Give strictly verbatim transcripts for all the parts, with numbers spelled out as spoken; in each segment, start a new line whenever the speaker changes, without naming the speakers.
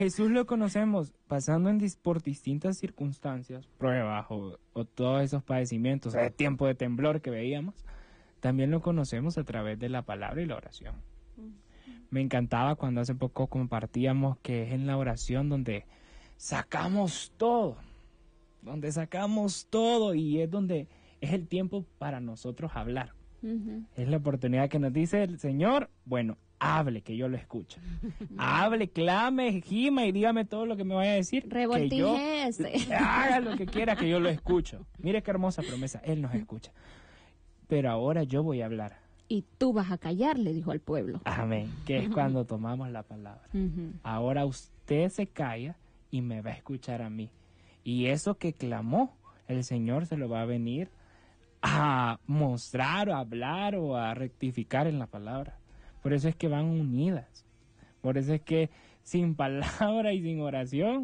Jesús lo conocemos pasando en dis- por distintas circunstancias, pruebas o, o todos esos padecimientos, el tiempo de temblor que veíamos. También lo conocemos a través de la palabra y la oración. Me encantaba cuando hace poco compartíamos que es en la oración donde sacamos todo, donde sacamos todo y es donde es el tiempo para nosotros hablar. Uh-huh. Es la oportunidad que nos dice el Señor, bueno, hable, que yo lo escucho. Hable, clame, gima y dígame todo lo que me vaya a decir.
Revoltíjese.
Que yo haga lo que quiera, que yo lo escucho. Mire qué hermosa promesa, Él nos escucha. Pero ahora yo voy a hablar.
Y tú vas a callar, le dijo al pueblo.
Amén, que es cuando tomamos la palabra. Uh-huh. Ahora usted se calla y me va a escuchar a mí. Y eso que clamó, el Señor se lo va a venir a mostrar o a hablar o a rectificar en la palabra. Por eso es que van unidas. Por eso es que sin palabra y sin oración,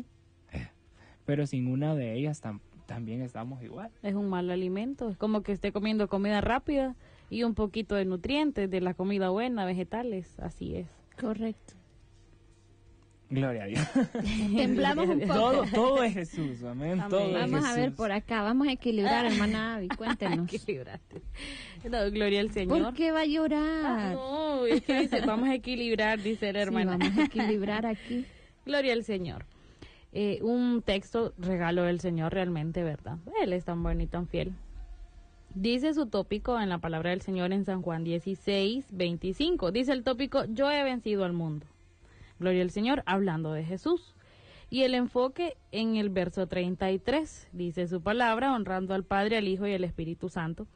pero sin una de ellas tam- también estamos igual.
Es un mal alimento. Es como que esté comiendo comida rápida y un poquito de nutrientes de la comida buena, vegetales. Así es.
Correcto.
Gloria a Dios.
Temblamos un poco.
Todo, todo es Jesús, amén.
Amén.
Todo
Vamos
es Jesús.
a ver por acá, vamos a equilibrar, hermana Abby, cuéntenos.
Equilibrarte. No, gloria al Señor.
¿Por qué va a llorar?
Ah, no, es que dice, vamos a equilibrar, dice la hermana.
Sí, vamos a equilibrar aquí.
Gloria al Señor. Eh, un texto, regalo del Señor realmente, ¿verdad? Él es tan bueno y tan fiel. Dice su tópico en la palabra del Señor en San Juan dieciséis, veinticinco. Dice el tópico, yo he vencido al mundo. Gloria al Señor, hablando de Jesús. Y el enfoque en el verso treinta y tres, dice su palabra, honrando al Padre, al Hijo y al Espíritu Santo.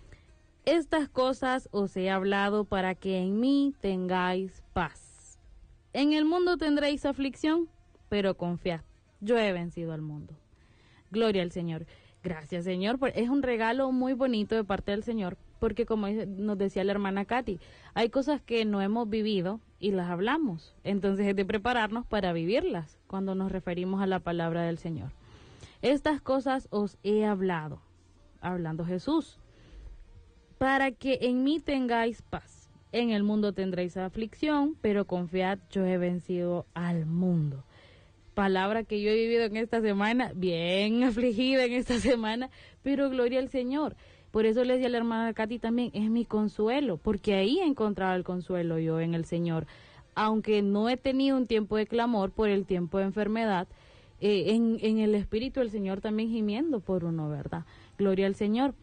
Estas cosas os he hablado para que en mí tengáis paz. En el mundo tendréis aflicción, pero confiad, yo he vencido al mundo. Gloria al Señor. Gracias, Señor. Es un regalo muy bonito de parte del Señor, porque como nos decía la hermana Katy, hay cosas que no hemos vivido y las hablamos. Entonces es de prepararnos para vivirlas cuando nos referimos a la palabra del Señor. Estas cosas os he hablado, hablando Jesús, para que en mí tengáis paz. En el mundo tendréis aflicción, pero confiad, yo he vencido al mundo. Palabra que yo he vivido en esta semana, bien afligida en esta semana, pero gloria al Señor. Por eso le decía a la hermana Katy también, es mi consuelo, porque ahí he encontrado el consuelo yo en el Señor. Aunque no he tenido un tiempo de clamor por el tiempo de enfermedad, eh, en, en el Espíritu del Señor también gimiendo por uno, ¿verdad? Gloria al Señor.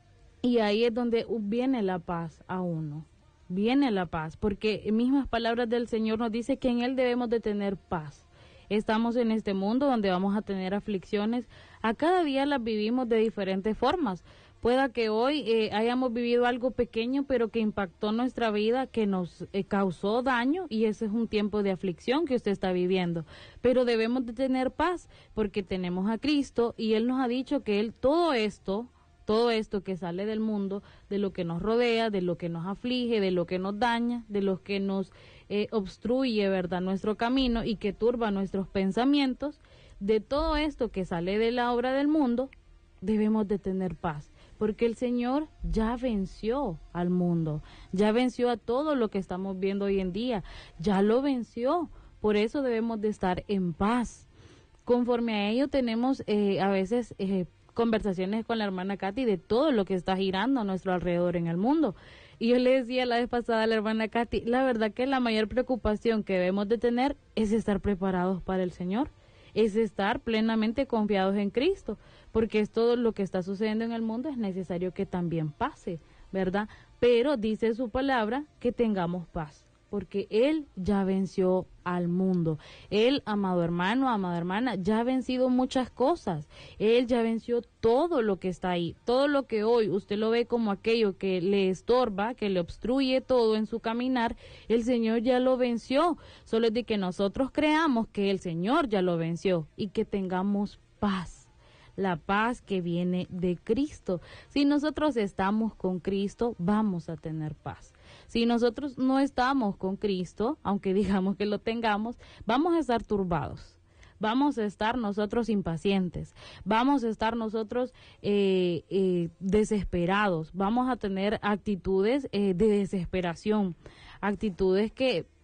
Y ahí es donde viene la paz a uno, viene la paz, porque mismas palabras del Señor nos dice que en Él debemos de tener paz. Estamos en este mundo donde vamos a tener aflicciones, a cada día las vivimos de diferentes formas. Pueda que hoy eh, hayamos vivido algo pequeño, pero que impactó nuestra vida, que nos eh, causó daño, y ese es un tiempo de aflicción que usted está viviendo. Pero debemos de tener paz, porque tenemos a Cristo, y Él nos ha dicho que Él, todo esto, todo esto que sale del mundo, de lo que nos rodea, de lo que nos aflige, de lo que nos daña, de lo que nos eh, obstruye, ¿verdad?, nuestro camino y que turba nuestros pensamientos, de todo esto que sale de la obra del mundo, debemos de tener paz. Porque el Señor ya venció al mundo, ya venció a todo lo que estamos viendo hoy en día, ya lo venció, por eso debemos de estar en paz. Conforme a ello tenemos eh, a veces eh, conversaciones con la hermana Katy de todo lo que está girando a nuestro alrededor en el mundo. Y yo le decía la vez pasada a la hermana Katy, la verdad que la mayor preocupación que debemos de tener es estar preparados para el Señor, es estar plenamente confiados en Cristo, porque es todo lo que está sucediendo en el mundo, es necesario que también pase, ¿verdad? Pero dice su palabra que tengamos paz, porque Él ya venció al mundo. Él, amado hermano, amada hermana, ya ha vencido muchas cosas. Él ya venció todo lo que está ahí, todo lo que hoy usted lo ve como aquello que le estorba, que le obstruye todo en su caminar, el Señor ya lo venció. Solo es de que nosotros creamos que el Señor ya lo venció y que tengamos paz. La paz que viene de Cristo. Si nosotros estamos con Cristo, vamos a tener paz. Si nosotros no estamos con Cristo, aunque digamos que lo tengamos, vamos a estar turbados. Vamos a estar nosotros impacientes. Vamos a estar nosotros eh, eh, desesperados. Vamos a tener actitudes eh, de desesperación. Actitudes que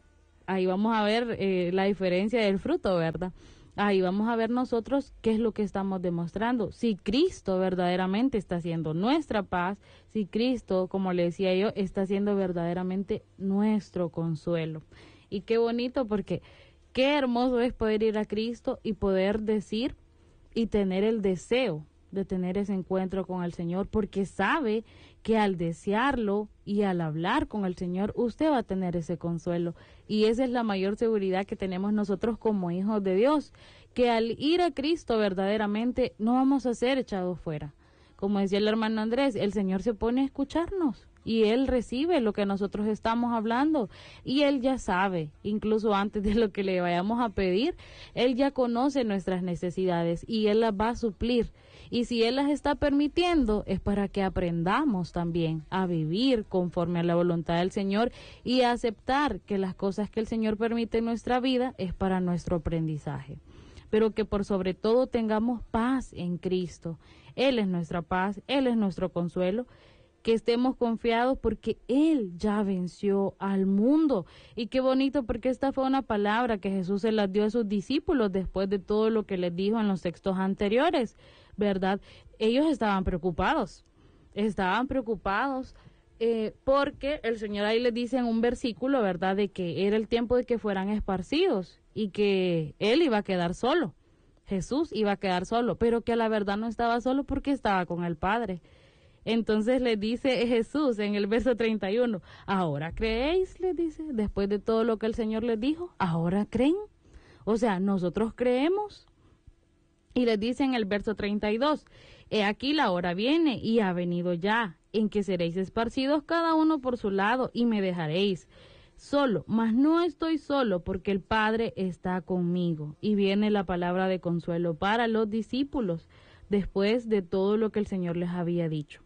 ahí vamos a ver eh, la diferencia del fruto, ¿verdad? Ahí vamos a ver nosotros qué es lo que estamos demostrando. Si Cristo verdaderamente está haciendo nuestra paz, si Cristo, como le decía yo, está haciendo verdaderamente nuestro consuelo. Y qué bonito, porque qué hermoso es poder ir a Cristo y poder decir y tener el deseo de tener ese encuentro con el Señor, porque sabe que al desearlo y al hablar con el Señor, usted va a tener ese consuelo. Y esa es la mayor seguridad que tenemos nosotros como hijos de Dios, que al ir a Cristo verdaderamente no vamos a ser echados fuera. Como decía el hermano Andrés, el Señor se pone a escucharnos y Él recibe lo que nosotros estamos hablando y Él ya sabe, incluso antes de lo que le vayamos a pedir, Él ya conoce nuestras necesidades y Él las va a suplir. Y si Él las está permitiendo, es para que aprendamos también a vivir conforme a la voluntad del Señor y a aceptar que las cosas que el Señor permite en nuestra vida es para nuestro aprendizaje. Pero que por sobre todo tengamos paz en Cristo. Él es nuestra paz, Él es nuestro consuelo. Que estemos confiados porque Él ya venció al mundo. Y qué bonito, porque esta fue una palabra que Jesús se las dio a sus discípulos después de todo lo que les dijo en los textos anteriores, ¿verdad? Ellos estaban preocupados, estaban preocupados eh, porque el Señor ahí les dice en un versículo, ¿verdad?, de que era el tiempo de que fueran esparcidos y que Él iba a quedar solo, Jesús iba a quedar solo, pero que a la verdad no estaba solo porque estaba con el Padre. Entonces les dice Jesús en el verso treinta y uno, ¿ahora creéis? Les dice, después de todo lo que el Señor les dijo, ¿ahora creen? O sea, nosotros creemos. Y les dice en el verso treinta y dos, he aquí la hora viene y ha venido ya, en que seréis esparcidos cada uno por su lado y me dejaréis solo, mas no estoy solo porque el Padre está conmigo. Y viene la palabra de consuelo para los discípulos después de todo lo que el Señor les había dicho.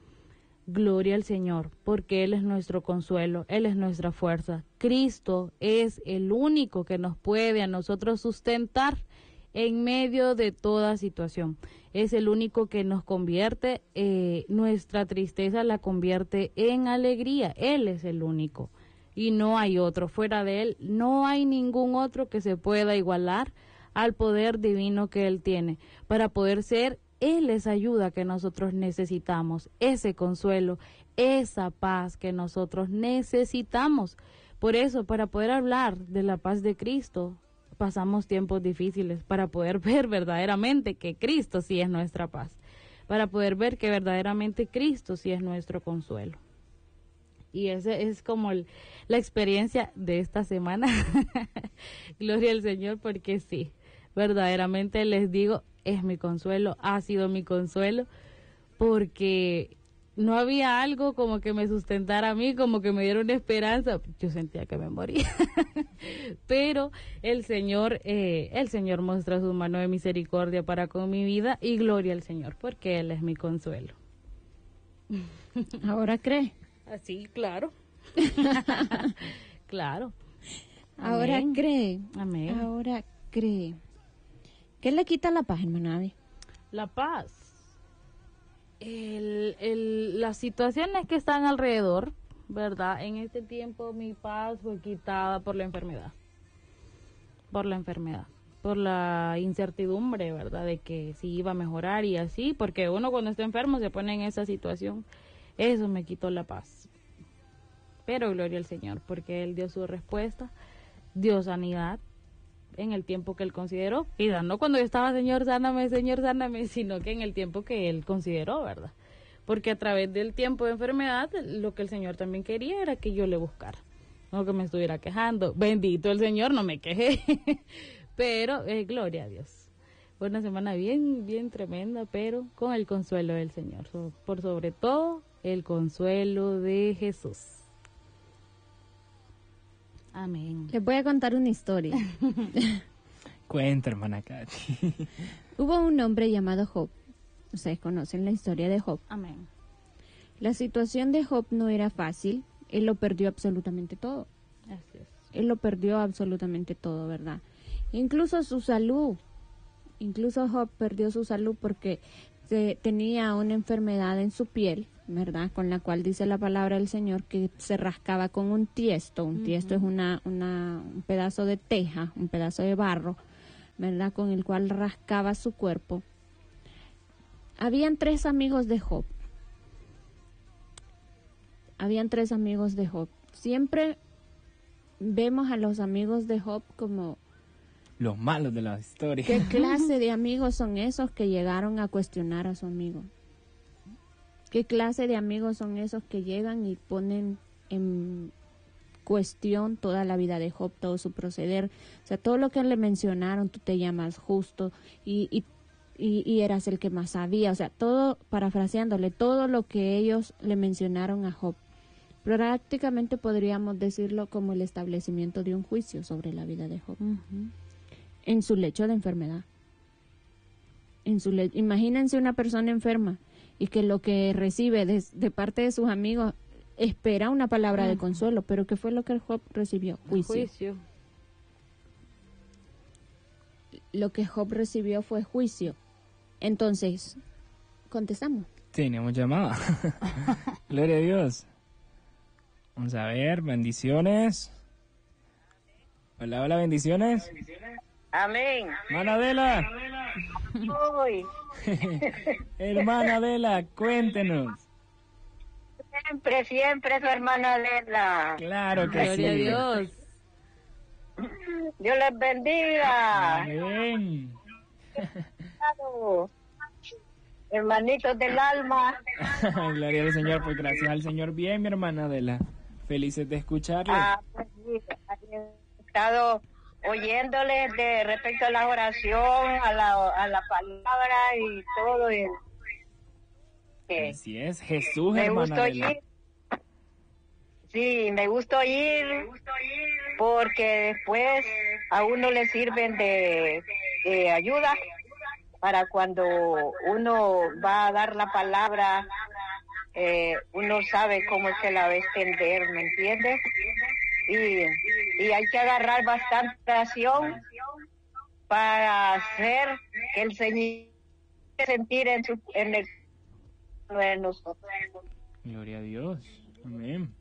Gloria al Señor, porque Él es nuestro consuelo, Él es nuestra fuerza. Cristo es el único que nos puede a nosotros sustentar en medio de toda situación. Es el único que nos convierte, eh, nuestra tristeza la convierte en alegría. Él es el único y no hay otro. Fuera de Él no hay ningún otro que se pueda igualar al poder divino que Él tiene para poder ser Él esa ayuda que nosotros necesitamos, ese consuelo, esa paz que nosotros necesitamos. Por eso, para poder hablar de la paz de Cristo, pasamos tiempos difíciles, para poder ver verdaderamente que Cristo sí es nuestra paz, para poder ver que verdaderamente Cristo sí es nuestro consuelo. Y esa es como el, la experiencia de esta semana. Gloria al Señor, porque sí, verdaderamente les digo, es mi consuelo, ha sido mi consuelo, porque no había algo como que me sustentara a mí, como que me diera una esperanza. Yo sentía que me moría. Pero el Señor, eh, el Señor muestra su mano de misericordia para con mi vida y gloria al Señor, porque Él es mi consuelo.
¿Ahora cree?
Así, claro. Claro.
Ahora
Amén.
cree.
Amén.
Ahora cree. ¿Qué le quita la paz, hermana Abby?
La paz. El, el, las situaciones que están alrededor, ¿verdad? En este tiempo mi paz fue quitada por la enfermedad. Por la enfermedad. Por la incertidumbre, ¿verdad? De que si iba a mejorar y así. Porque uno cuando está enfermo se pone en esa situación. Eso me quitó la paz. Pero gloria al Señor, porque Él dio su respuesta, dio sanidad en el tiempo que Él consideró. Y no cuando yo estaba, Señor, sáname, Señor, sáname, sino que en el tiempo que Él consideró, ¿verdad? Porque a través del tiempo de enfermedad, lo que el Señor también quería era que yo le buscara, no que me estuviera quejando. Bendito el Señor, no me quejé. Pero, eh, gloria a Dios. Fue una semana bien, bien tremenda, pero con el consuelo del Señor. So, por sobre todo, el consuelo de Jesús. Amén.
Les voy a contar una historia.
Cuenta, hermana Katy.
Hubo un hombre llamado Job. Ustedes conocen la historia de Job.
Amén.
La situación de Job no era fácil. Él lo perdió absolutamente todo.
Así es.
Él lo perdió absolutamente todo, ¿verdad? Incluso su salud. Incluso Job perdió su salud porque se, tenía una enfermedad en su piel, ¿verdad? Con la cual dice la palabra del Señor que se rascaba con un tiesto. Un tiesto uh-huh. es una, una, un pedazo de teja, un pedazo de barro, ¿verdad? Con el cual rascaba su cuerpo. Habían tres amigos de Job. Habían tres amigos de Job. Siempre vemos a los amigos de Job como
los malos de la historia.
¿Qué clase de amigos son esos que llegaron a cuestionar a su amigo? ¿Qué clase de amigos son esos que llegan y ponen en cuestión toda la vida de Job, todo su proceder? O sea, todo lo que le mencionaron, tú te llamas justo y, y, y, y eras el que más sabía. O sea, todo, parafraseándole, todo lo que ellos le mencionaron a Job. Prácticamente podríamos decirlo como el establecimiento de un juicio sobre la vida de Job. Uh-huh. En su lecho de enfermedad. En su le- Imagínense una persona enferma y que lo que recibe de, de parte de sus amigos espera una palabra uh-huh. de consuelo, pero ¿qué fue lo que Job recibió? Juicio.
Juicio.
Lo que Job recibió fue juicio. Entonces, contestamos.
Tenemos llamada. Gloria a Dios. Vamos a ver, bendiciones. Hola, hola, bendiciones.
Amén.
Hermana Adela.
Uy.
Hermana Adela, cuéntenos.
Siempre, siempre su hermana Adela.
Claro que
Gloria
sí.
a Dios.
Dios les bendiga.
Amén.
Claro. Hermanitos del alma.
Gloria al Señor, pues gracias al Señor. Bien, mi hermana Adela. Felices de escucharle.
Ah, pues sí, he estado oyéndoles de respecto a la oración, a la, a la palabra y todo. Y, que
Así es, Jesús,
me
hermana
gusta
Adela.
oír. Sí, me gusta oír porque después a uno le sirven de, de ayuda para cuando uno va a dar la palabra, eh, uno sabe cómo es que la va a extender, ¿me entiendes? Y, y hay que agarrar bastante oración para hacer que el Señor sentir en, su, en el de nosotros.
Gloria a Dios. Amén.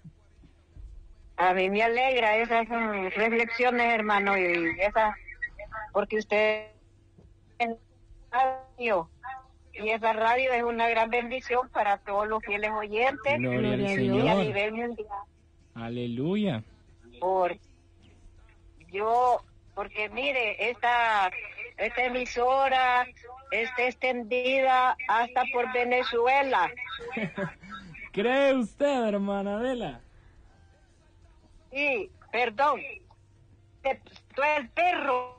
A mí me alegra esas son reflexiones, hermano, y esas, porque usted radio, y esa radio es una gran bendición para todos los fieles oyentes.
Gloria al
y
Señor.
a nivel mundial.
Aleluya.
Por yo, porque mire, esta esta emisora está extendida hasta por Venezuela.
¿Cree usted, hermana Adela?
Sí, perdón, tú el perro.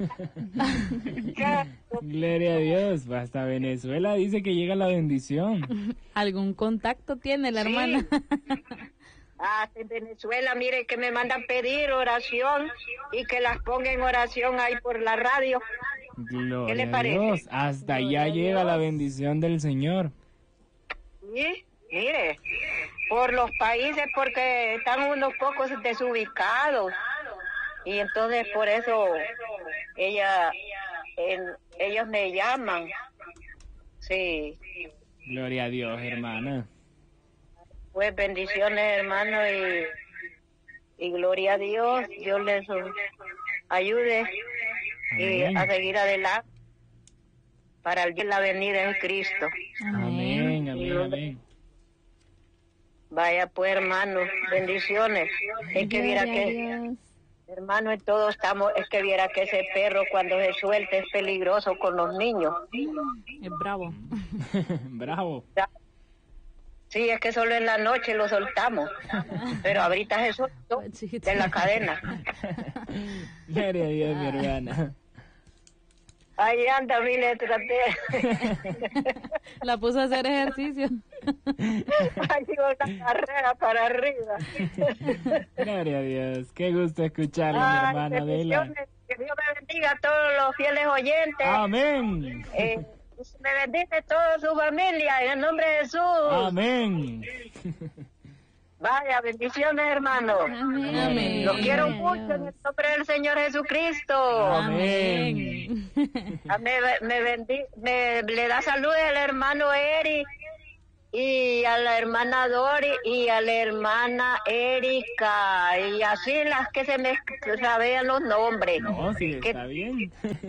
Gloria a Dios. Hasta Venezuela dice que llega la bendición.
¿Algún contacto tiene la
Sí.
hermana?
Ah, en Venezuela, mire que me mandan pedir oración y que las ponga en oración ahí por la radio.
Gloria
¿Qué le
a
parece?
Dios. Hasta
Gloria
allá
a
llega
Dios.
la bendición del Señor.
Sí, mire, por los países porque están unos pocos desubicados y entonces por eso ella, el- ellos me llaman. Sí,
Gloria a Dios, hermana.
pues bendiciones, hermano, y, y gloria a Dios. Dios les ayude y
Amén.
a seguir adelante para el día de la venida en Cristo.
Amén, amén, amén.
Vaya pues, hermano, bendiciones. Es que viera
Gloria a
que,
Dios.
hermano, en todos estamos, es que viera que ese perro cuando se suelta es peligroso con los niños.
Es bravo.
Bravo.
Sí, es que solo en la noche lo soltamos, pero ahorita se soltó de la cadena.
Gloria a Dios, mi hermana.
Ahí anda mi letra T.
La puso a hacer ejercicio.
Ahí va una carrera para arriba.
Gloria a Dios. Qué gusto escucharle, mi
Ay,
hermana Adela.
bendiciones. Que Dios me bendiga a todos los fieles oyentes.
Amén.
Eh, me bendice toda su familia en el nombre de Jesús.
Amén.
Vaya, bendiciones, hermano.
Amén.
Amén.
Los quiero
Gloria a
mucho en
Dios.
el nombre del Señor Jesucristo.
Amén.
Ah, Me, me, bendi- me le da salud al hermano Eri y a la hermana Dori y a la hermana Erika y así las que se me sabían los nombres.
No, sí,
que,
está bien.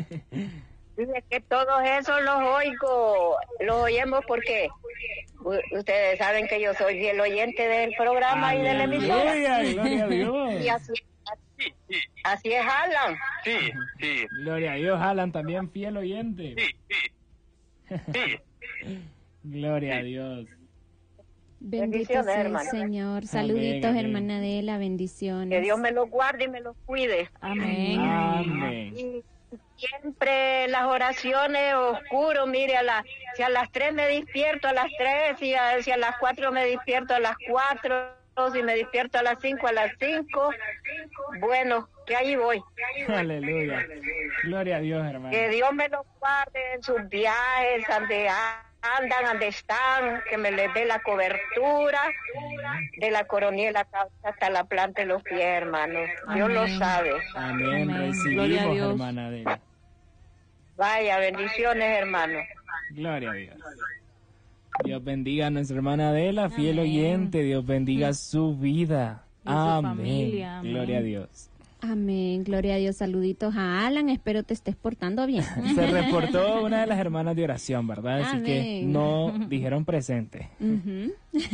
dice que todos esos los oigo, los oímos porque u- ustedes saben que yo soy fiel oyente del programa y de la emisora.
Aleluya, gloria a
Y
Dios.
así, así es Alan.
Sí, sí,
Gloria a Dios, Alan, también fiel oyente.
sí, sí, sí.
Gloria a Dios.
Bendito
Bendiciones,
sea el
hermana.
Señor. Saluditos,
amén.
hermana Adela, bendiciones.
Que Dios me los guarde y me los cuide.
Amén.
Amén.
Y siempre las oraciones oscuro, mire, a la, si a las tres me despierto a las tres, si a, si a las cuatro me despierto a las cuatro, si me despierto a las cinco a las cinco, bueno, que ahí voy.
Aleluya. Gloria a Dios, hermano.
Que Dios me los guarde en sus viajes, donde andan, donde están, que me les dé la cobertura de la coronilla de la cabeza hasta la planta de los pies, hermanos. Dios lo
Amén.
sabe.
Amén.
Amén.
Recibimos,
Gloria a Dios.
hermana Adela.
Vaya, bendiciones, hermano.
Gloria a Dios. Dios bendiga a nuestra hermana Adela, fiel
Amén.
oyente. Dios bendiga su vida.
Y su
Amén.
familia, amén.
Gloria a Dios.
Amén, gloria a Dios. Saluditos a Alan, espero te estés portando bien.
Se reportó una de las hermanas de oración, ¿verdad? Así que
Amén.
no dijeron presente.
Ujú.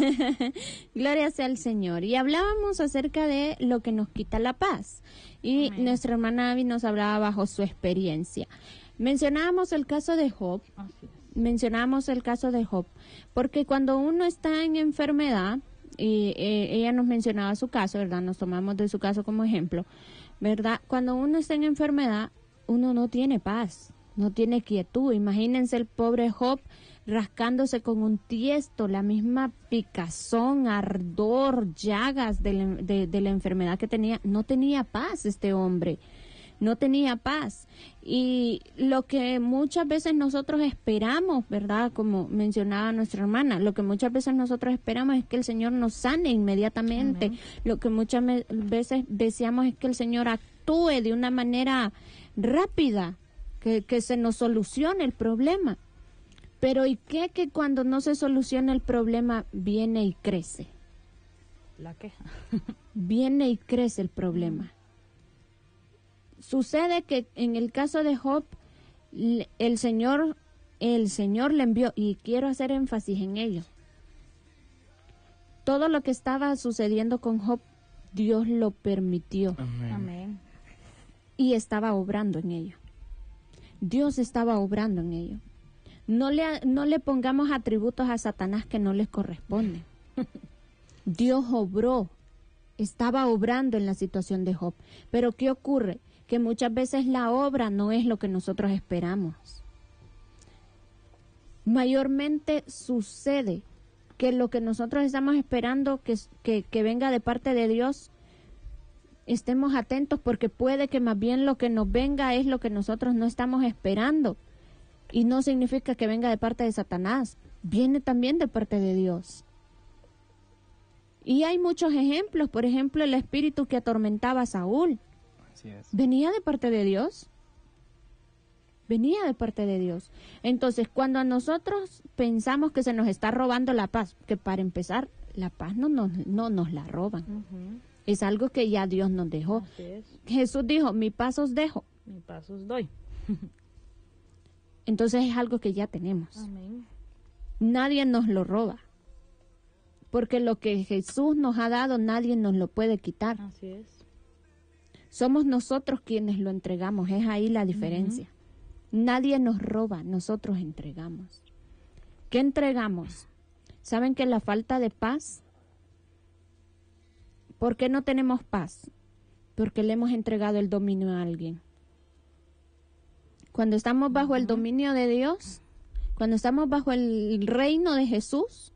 Gloria sea al Señor. Y hablábamos acerca de lo que nos quita la paz. Y
Amén.
nuestra hermana Abby nos hablaba bajo su experiencia. Mencionábamos el caso de Job.
Así es.
Mencionábamos el caso de Job. Porque cuando uno está en enfermedad, y eh, ella nos mencionaba su caso, ¿verdad? Nos tomamos de su caso como ejemplo, ¿verdad? Cuando uno está en enfermedad, uno no tiene paz, no tiene quietud. Imagínense el pobre Job rascándose con un tiesto, la misma picazón, ardor, llagas de la, de, de la enfermedad que tenía. No tenía paz este hombre, no tenía paz. Y lo que muchas veces nosotros esperamos, ¿verdad? Como mencionaba nuestra hermana, lo que muchas veces nosotros esperamos es que el Señor nos sane inmediatamente.
Amén.
Lo que muchas me- veces deseamos es que el Señor actúe de una manera rápida, que, que se nos solucione el problema. Pero ¿y qué que cuando no se soluciona el problema viene y crece?
La queja.
Viene y crece el problema. Sucede que en el caso de Job, l- el Señor, el Señor le envió, y quiero hacer énfasis en ello. Todo lo que estaba sucediendo con Job, Dios lo permitió
Amén.
Amén.
y estaba obrando en ello. Dios estaba obrando en ello. No le, no le pongamos atributos a Satanás que no les corresponden. Dios obró, estaba obrando en la situación de Job. Pero ¿qué ocurre? Que muchas veces la obra no es lo que nosotros esperamos. Mayormente sucede que lo que nosotros estamos esperando que, que, que venga de parte de Dios, estemos atentos porque puede que más bien lo que nos venga es lo que nosotros no estamos esperando. Y no significa que venga de parte de Satanás, viene también de parte de Dios. Y hay muchos ejemplos, por ejemplo, el espíritu que atormentaba a Saúl,
Así es.
venía de parte de Dios. Venía de parte de Dios. Entonces, cuando a nosotros pensamos que se nos está robando la paz, que para empezar, la paz no nos, no nos la roban.
Ujú.
Es algo que ya Dios nos dejó.
Así es.
Jesús dijo, mi paz os dejo.
Mi paso os doy.
Entonces es algo que ya tenemos.
Amén.
Nadie nos lo roba. Porque lo que Jesús nos ha dado, nadie nos lo puede quitar.
Así es.
Somos nosotros quienes lo entregamos. Es ahí la diferencia. Nadie nos roba, nosotros entregamos. ¿Qué entregamos? ¿Saben que la falta de paz? ¿Por qué no tenemos paz? Porque le hemos entregado el dominio a alguien. Cuando estamos bajo el dominio de Dios, cuando estamos bajo el reino de Jesús,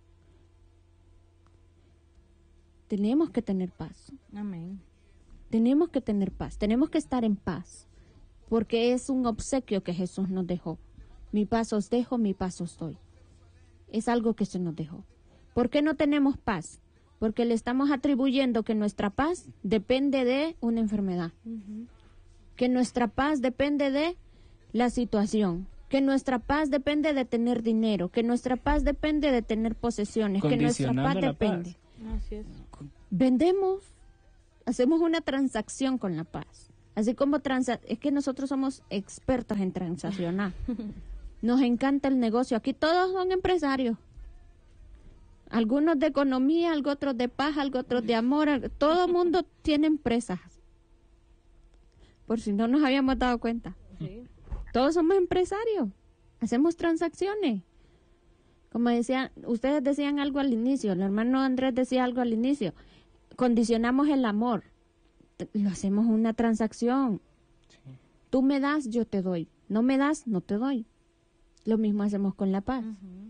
tenemos que tener paz.
Amén.
Tenemos que tener paz, tenemos que estar en paz, porque es un obsequio que Jesús nos dejó. Mi paz os dejo, mi paz os doy. Es algo que se nos dejó. ¿Por qué no tenemos paz? porque le estamos atribuyendo que nuestra paz depende de una enfermedad,
Ujú.
que nuestra paz depende de la situación, que nuestra paz depende de tener dinero, que nuestra paz depende de tener posesiones, que nuestra paz
Condicionando la
depende.
paz.
Así es.
Vendemos, hacemos una transacción con la paz. Así como transa es que nosotros somos expertos en transaccionar. Nos encanta el negocio. Aquí todos son empresarios. Algunos de economía, algo otros de paz, algo otros de amor. algo- Todo el mundo tiene empresas. Por si no nos habíamos dado cuenta.
Sí.
Todos somos empresarios. Hacemos transacciones. Como decían, ustedes decían algo al inicio, el hermano Andrés decía algo al inicio. Condicionamos el amor. T- Lo hacemos una transacción. Tú me das, yo te doy. No me das, no te doy. Lo mismo hacemos con la paz.
Ujú.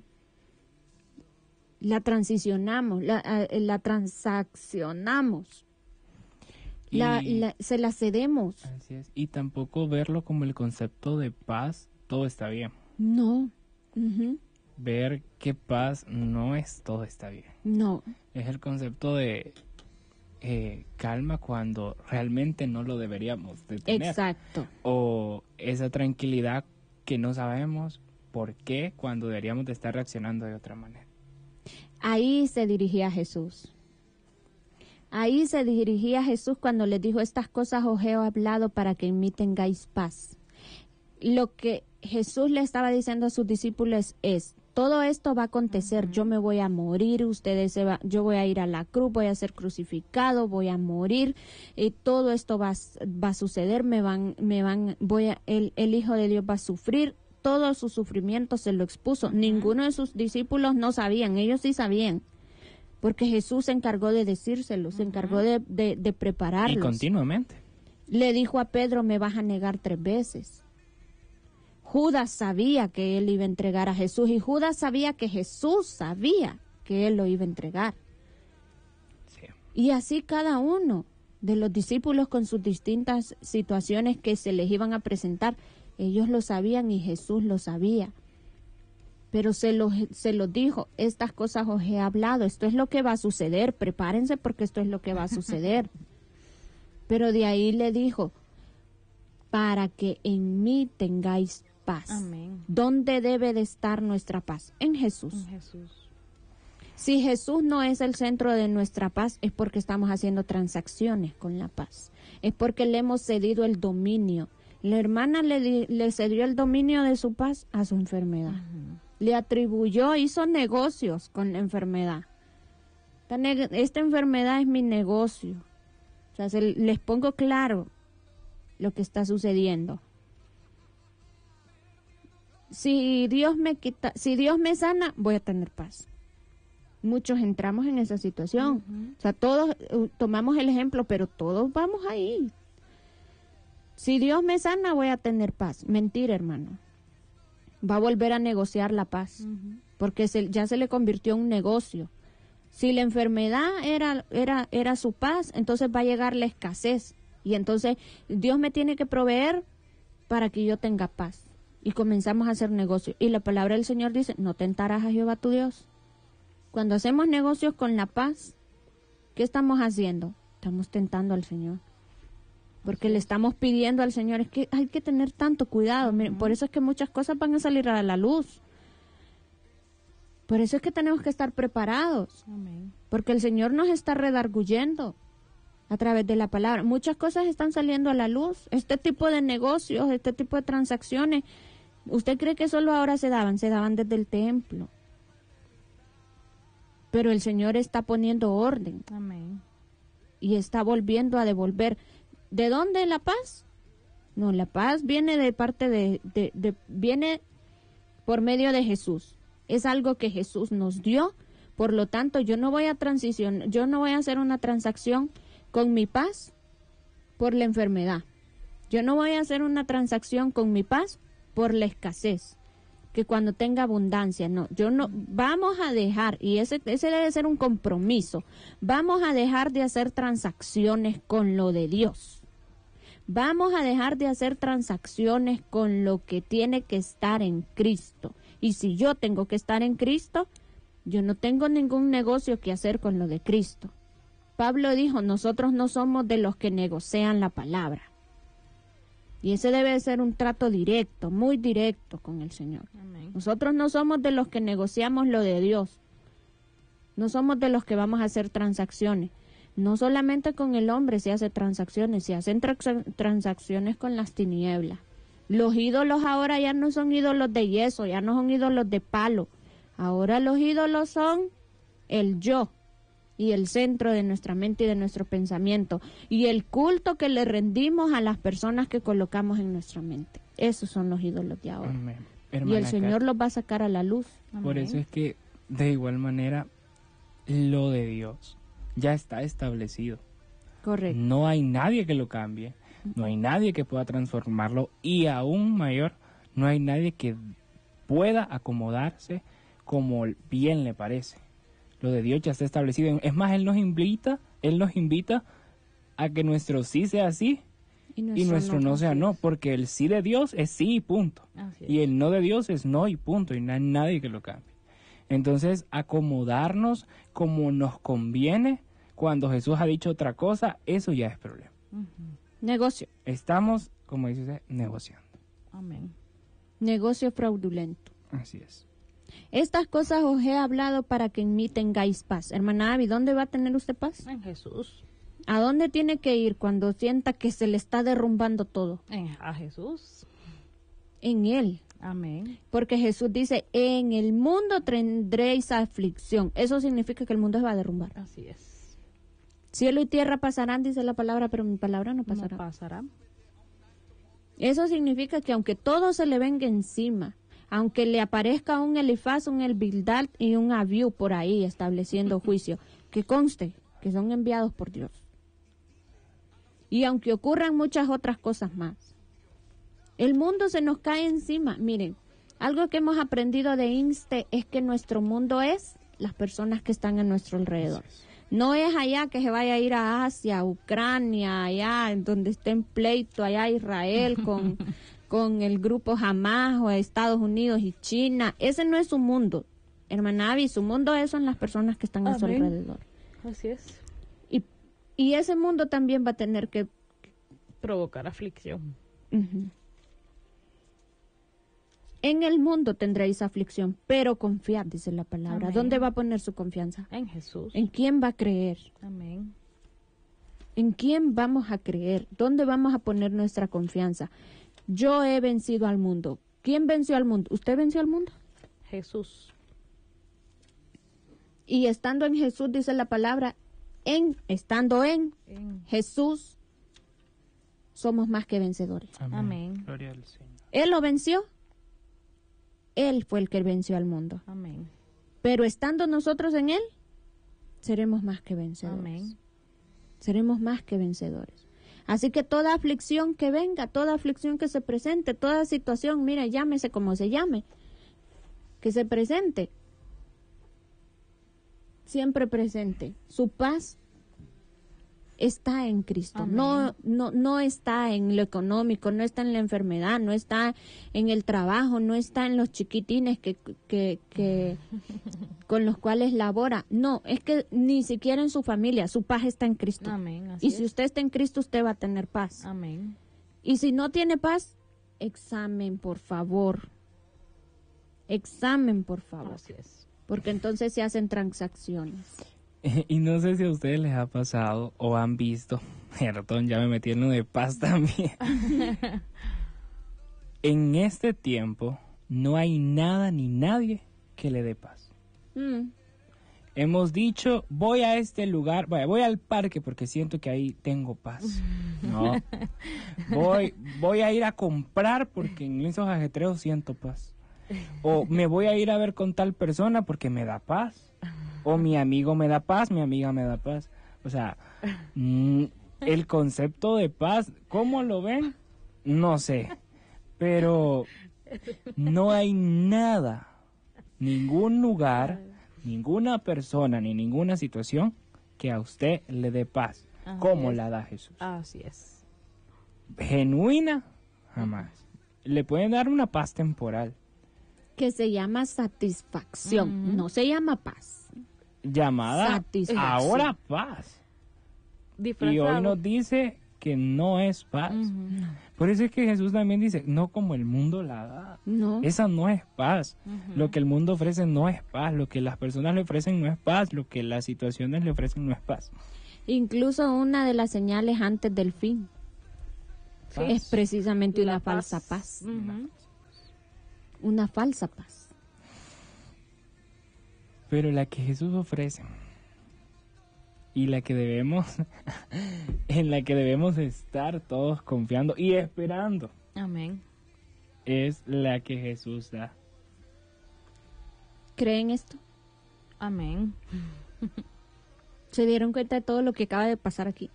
La transicionamos, la, eh, la transaccionamos. La,
Y-
la- se la cedemos.
Así es. Y tampoco verlo como el concepto de paz, todo está bien.
No. Ujú.
Ver que paz no es todo está bien.
No.
Es el concepto de eh, calma cuando realmente no lo deberíamos de tener.
Exacto.
O esa tranquilidad que no sabemos por qué cuando deberíamos de estar reaccionando de otra manera.
Ahí se dirigía Jesús. Ahí se dirigía Jesús cuando les dijo, estas cosas os he hablado para que en mí tengáis paz. Lo que Jesús le estaba diciendo a sus discípulos es, todo esto va a acontecer, yo me voy a morir, ustedes se va, yo voy a ir a la cruz, voy a ser crucificado, voy a morir, y todo esto va, a- va a suceder, me van, me van, voy a, el, el Hijo de Dios va a sufrir, todo su sufrimiento se lo expuso. Ninguno de sus discípulos no sabían, ellos sí sabían, porque Jesús se encargó de decírselo, se encargó de, de, de
Y
prepararlos.
continuamente.
Le dijo a Pedro, me vas a negar tres veces. Judas sabía que él iba a entregar a Jesús y Judas sabía que Jesús sabía que él lo iba a entregar.
Sí.
Y así cada uno de los discípulos con sus distintas situaciones que se les iban a presentar, ellos lo sabían y Jesús lo sabía. Pero se los se los dijo, estas cosas os he hablado, esto es lo que va a suceder, prepárense porque esto es lo que va a suceder. Pero de ahí le dijo, para que en mí tengáis paz.
Amén.
¿Dónde debe de estar nuestra paz? En Jesús.
En Jesús.
Si Jesús no es el centro de nuestra paz, es porque estamos haciendo transacciones con la paz. Es porque le hemos cedido el dominio. La hermana le, di- le cedió el dominio de su paz a su enfermedad. Le atribuyó, hizo negocios con la enfermedad. Esta, neg- esta enfermedad es mi negocio. O sea, se- les pongo claro lo que está sucediendo. Si Dios me quita, si Dios me sana, voy a tener paz. Muchos entramos en esa situación. O sea, todos uh, tomamos el ejemplo, pero todos vamos ahí. Si Dios me sana, voy a tener paz. Mentira, hermano. Va a volver a negociar la paz, porque se- ya se le convirtió en un negocio. Si la enfermedad era, era, era su paz, entonces va a llegar la escasez. Y entonces Dios me tiene que proveer para que yo tenga paz. Y comenzamos a hacer negocio. Y la palabra del Señor dice, no tentarás a Jehová tu Dios. Cuando hacemos negocios con la paz, ¿qué estamos haciendo? Estamos tentando al Señor. Porque le estamos pidiendo al Señor, es que hay que tener tanto cuidado. Miren, por eso es que muchas cosas van a salir a la luz. Por eso es que tenemos que estar preparados.
Amén.
Porque el Señor nos está redarguyendo a través de la palabra. Muchas cosas están saliendo a la luz. Este tipo de negocios, este tipo de transacciones, ¿usted cree que solo ahora se daban? Se daban desde el templo. Pero el Señor está poniendo orden
Amén.
y está volviendo a devolver. ¿De dónde la paz? No, la paz viene de parte de, de, de- viene por medio de Jesús. Es algo que Jesús nos dio. Por lo tanto, yo no voy a transicionar, yo no voy a hacer una transacción con mi paz por la enfermedad. Yo no voy a hacer una transacción con mi paz por la escasez. Que cuando tenga abundancia, no, yo no, vamos a dejar, y ese, ese debe ser un compromiso, vamos a dejar de hacer transacciones con lo de Dios. Vamos a dejar de hacer transacciones con lo que tiene que estar en Cristo. Y si yo tengo que estar en Cristo, Yo no tengo ningún negocio que hacer con lo de Cristo. Pablo dijo, nosotros no somos de los que negocian la palabra. Y ese debe de ser un trato directo, muy directo con el Señor.
Amén.
Nosotros no somos de los que negociamos lo de Dios. No somos de los que vamos a hacer transacciones. No solamente con el hombre se hace transacciones, se hacen tra- transacciones con las tinieblas. Los ídolos ahora ya no son ídolos de yeso, ya no son ídolos de palo. Ahora los ídolos son el yo y el centro de nuestra mente y de nuestro pensamiento y el culto que le rendimos a las personas que colocamos en nuestra mente. Esos son los ídolos de ahora.
Amén.
Y
Hermana
el Señor
Kat,
los va a sacar a la luz.
por
Amén.
eso es que de igual manera lo de Dios ya está establecido.
Correcto.
No hay nadie que lo cambie, no hay nadie que pueda transformarlo y aún mayor, no hay nadie que pueda acomodarse como bien le parece. Lo de Dios ya está establecido. Es más, Él nos invita, Él nos invita a que nuestro sí sea sí y nuestro no sea no, porque el sí de Dios es sí y punto.
Así es.
Y el no de Dios es no y punto, y no hay nadie que lo cambie. Entonces, acomodarnos como nos conviene cuando Jesús ha dicho otra cosa, eso ya es problema.
Ujú.
Negocio.
Estamos, como dice usted, negociando.
Amén.
Negocio fraudulento.
Así es.
Estas cosas os he hablado para que en mí tengáis paz. Hermana Abby, ¿dónde va a tener usted paz?
En Jesús.
¿A dónde tiene que ir cuando sienta que se le está derrumbando todo?
En, a Jesús.
En Él.
Amén.
Porque Jesús dice, en el mundo tendréis aflicción. Eso significa que el mundo se va a derrumbar.
Así es.
Cielo y tierra pasarán, dice la palabra, pero mi palabra no pasará.
No pasará.
Eso significa que aunque todo se le venga encima, aunque le aparezca un Elifaz, un Elbildad y un Abiú por ahí estableciendo juicio, que conste que son enviados por Dios. Y aunque ocurran muchas otras cosas más, el mundo se nos cae encima. Miren, algo que hemos aprendido de Inste es que nuestro mundo es las personas que están a nuestro alrededor. No es allá que se vaya a ir a Asia, Ucrania, allá en donde esté en pleito, allá Israel con, con el grupo Hamas o Estados Unidos y China. Ese no es su mundo, hermana Abby. Su mundo es son las personas que están a su
Amén.
alrededor.
Así es.
Y, y ese mundo también va a tener que...
Provocar aflicción.
Ujú. En el mundo tendréis aflicción, pero confiad, dice la palabra.
Amén.
¿Dónde va a poner su confianza?
En Jesús.
¿En quién va a creer?
Amén.
¿En quién vamos a creer? ¿Dónde vamos a poner nuestra confianza? Yo he vencido al mundo. ¿Quién venció al mundo? ¿Usted venció al mundo?
Jesús.
Y estando en Jesús, dice la palabra, en, estando en
En-
Jesús, somos más que vencedores.
Amén.
Gloria al Señor.
Él lo venció. Él fue el que venció al mundo.
Amén.
Pero estando nosotros en Él, seremos más que vencedores.
Amén.
Seremos más que vencedores. Así que toda aflicción que venga, toda aflicción que se presente, toda situación, mira, llámese como se llame, que se presente, siempre presente. Su paz está en Cristo.
Amén.
No, no, no está en lo económico, no está en la enfermedad, no está en el trabajo, no está en los chiquitines que, que, que con los cuales labora. No, es que ni siquiera en su familia, su paz está en Cristo.
Amén. Así
Y si
es.
usted está en Cristo, usted va a tener paz.
Amén.
Y si no tiene paz, examen, por favor. Examen, por favor.
Así es.
Porque entonces se hacen transacciones.
Y no sé si a ustedes les ha pasado o han visto, perdón, ya me metí en lo de paz también. En este tiempo no hay nada ni nadie que le dé paz.
Mm,
Hemos dicho, voy a este lugar, vaya, voy al parque porque siento que ahí tengo paz. No. Voy, voy a ir a comprar porque en esos ajetreos siento paz. O me voy a ir a ver con tal persona porque me da paz. O mi amigo me da paz, mi amiga me da paz. O sea, mm, el concepto de paz, ¿cómo lo ven? No sé. Pero no hay nada, ningún lugar, ninguna persona, ni ninguna situación que a usted le dé paz.
Así
como
es.
la da Jesús.
Así es.
Genuina, jamás. Le pueden dar una paz temporal,
que se llama satisfacción,
Ujú.
no se llama paz.
Llamada
Satisfacción.
ahora paz. Y
Disfrazado.
hoy nos dice que no es paz.
Ujú.
Por eso es que Jesús también dice, no como el mundo la da.
No.
Esa no es paz.
Ujú.
Lo que el mundo ofrece no es paz. Lo que las personas le ofrecen no es paz. Lo que las situaciones le ofrecen no es paz.
Incluso una de las señales antes del fin
Sí.
es precisamente
La
una
paz.
falsa paz.
Ujú.
Una falsa paz.
Pero la que Jesús ofrece y la que debemos, en la que debemos estar todos confiando y esperando,
Amén.
es la que Jesús da.
¿Creen esto?
Amén.
¿Se dieron cuenta de todo lo que acaba de pasar aquí?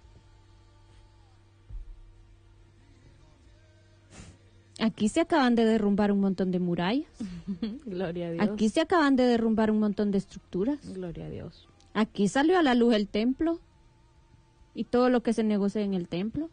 Aquí se acaban de derrumbar un montón de murallas.
Gloria a Dios.
Aquí se acaban de derrumbar un montón de estructuras.
Gloria a Dios.
Aquí salió a la luz el templo y todo lo que se negocia en el templo.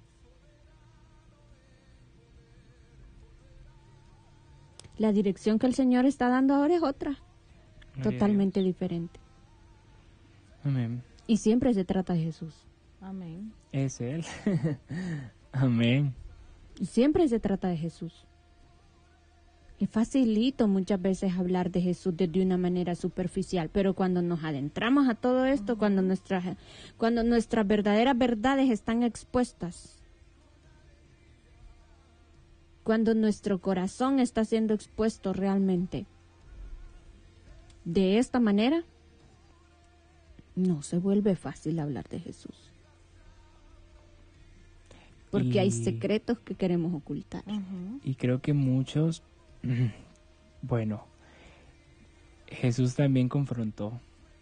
La dirección que el Señor está dando ahora es otra,
Gloria a
totalmente diferente.
Dios. Amén.
Y siempre se trata de Jesús.
Amén.
Es Él. Amén.
Y siempre se trata de Jesús. Es facilito muchas veces hablar de Jesús desde una manera superficial, pero cuando nos adentramos a todo esto, cuando nuestras, cuando nuestras verdaderas verdades están expuestas, cuando nuestro corazón está siendo expuesto realmente de esta manera, no se vuelve fácil hablar de Jesús. Porque hay
Y-
secretos que queremos ocultar.
Ujú.
Y creo que muchos, bueno, Jesús también confrontó.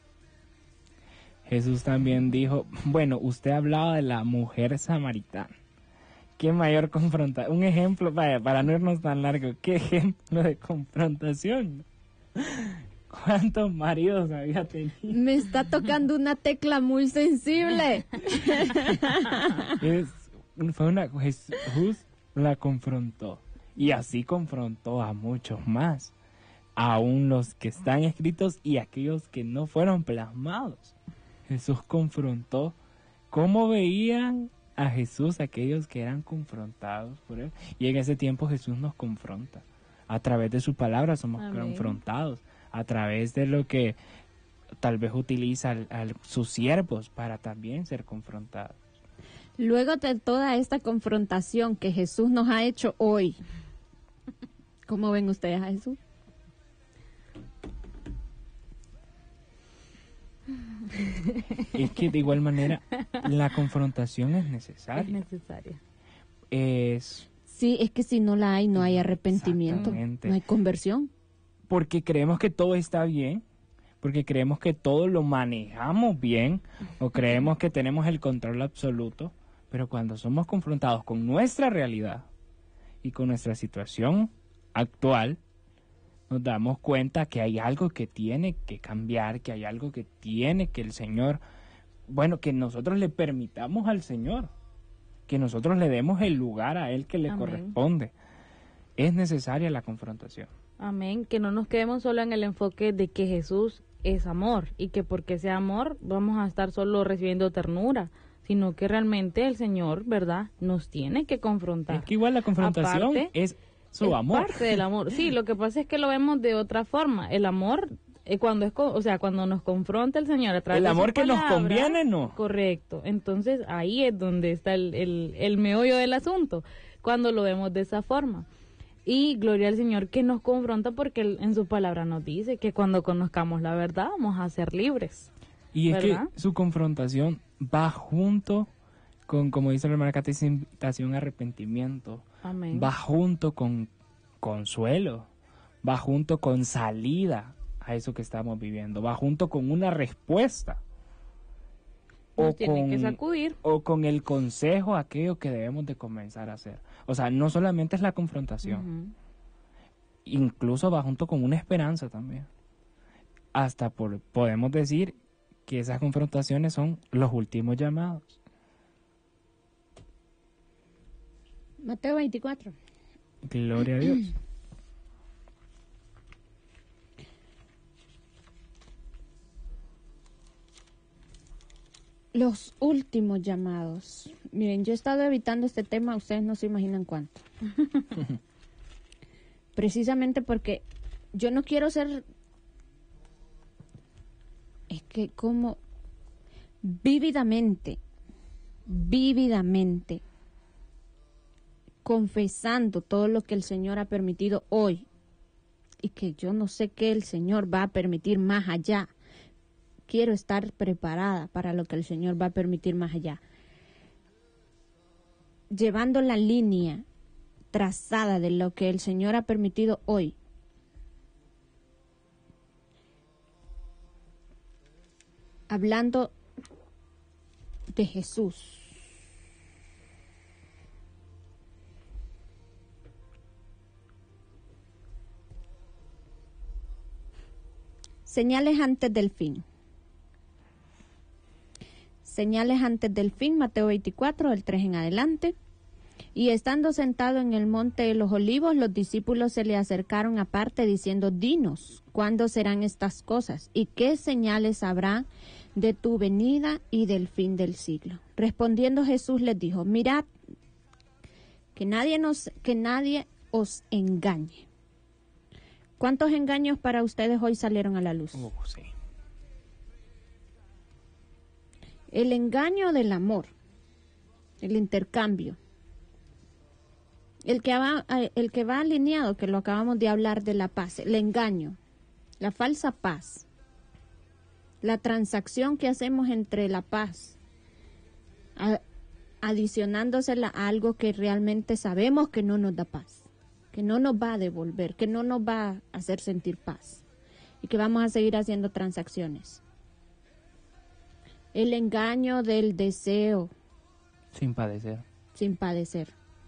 Jesús también dijo, bueno, usted hablaba de la mujer samaritana. ¿Qué mayor confrontación? Un ejemplo, vaya, para no irnos tan largo, ¿qué ejemplo de confrontación? ¿Cuántos maridos había tenido?
Me está tocando una tecla muy sensible.
Es, fue una, Jesús la confrontó y así confrontó a muchos más, aún los que están escritos y aquellos que no fueron plasmados. Jesús confrontó cómo veían a Jesús aquellos que eran confrontados por él, y en ese tiempo Jesús nos confronta. A través de su palabra somos
Amén.
confrontados, a través de lo que tal vez utiliza al- al- sus siervos para también ser confrontados.
Luego de toda esta confrontación que Jesús nos ha hecho hoy, ¿cómo ven ustedes a Jesús?
Es que de igual manera la confrontación es
Es
necesaria.
necesaria.
Es
Sí, es que si no la hay, no hay arrepentimiento,
Exactamente.
no hay conversión.
porque creemos que todo está bien, porque creemos que todo lo manejamos bien, o creemos que tenemos el control absoluto, pero cuando somos confrontados con nuestra realidad y con nuestra situación actual, nos damos cuenta que hay algo que tiene que cambiar, que hay algo que tiene que el Señor, bueno, que nosotros le permitamos al Señor, que nosotros le demos el lugar a Él que le
Amén.
corresponde. Es necesaria la confrontación.
Amén. Que no nos quedemos solo en el enfoque de que Jesús es amor y que porque sea amor vamos a estar solo recibiendo ternura, sino que realmente el Señor, ¿verdad?, nos tiene que confrontar.
Es que igual la confrontación
Aparte,
es su
es
amor.
parte del amor. Sí, lo que pasa es que lo vemos de otra forma. El amor, eh, cuando es, co- o sea, cuando nos confronta el Señor a través
El
de su
amor que nos
palabra,
conviene, no.
Correcto. Entonces ahí es donde está el, el, el meollo del asunto, cuando lo vemos de esa forma. Y gloria al Señor que nos confronta porque Él en su palabra nos dice que cuando conozcamos la verdad vamos a ser libres.
Y es
¿verdad?
que su confrontación va junto con, como dice la hermana Cata, esa invitación a arrepentimiento.
Amén.
Va junto con consuelo. Va junto con salida a eso que estamos viviendo. Va junto con una respuesta.
Nos tiene que sacudir.
o con el consejo a aquello que debemos de comenzar a hacer. O sea, no solamente es la confrontación.
Ujú.
Incluso va junto con una esperanza también. Hasta por, podemos decir que esas confrontaciones son los últimos llamados.
Mateo veinticuatro.
Gloria a Dios.
Los últimos llamados. Miren, yo he estado evitando este tema, ustedes no se imaginan cuánto. Precisamente porque yo no quiero ser... Es que como vívidamente, vívidamente, confesando todo lo que el Señor ha permitido hoy, y que yo no sé qué el Señor va a permitir más allá. Quiero estar preparada para lo que el Señor va a permitir más allá. Llevando la línea trazada de lo que el Señor ha permitido hoy. Hablando de Jesús. Señales antes del fin. Señales antes del fin, Mateo veinticuatro, del tres en adelante. Y estando sentado en el monte de los olivos, los discípulos se le acercaron aparte diciendo, dinos, ¿cuándo serán estas cosas? ¿Y qué señales habrá de tu venida y del fin del siglo? Respondiendo Jesús les dijo, mirad, que nadie, nos, que nadie os engañe. ¿Cuántos engaños para ustedes hoy salieron a la luz?
Uh, sí.
El engaño del amor, el intercambio, el que va, el que va alineado, que lo acabamos de hablar de la paz, el engaño, la falsa paz, la transacción que hacemos entre la paz, a, adicionándosela a algo que realmente sabemos que no nos da paz, que no nos va a devolver, que no nos va a hacer sentir paz y que vamos a seguir haciendo transacciones. El engaño del deseo.
Sin padecer.
Sin padecer.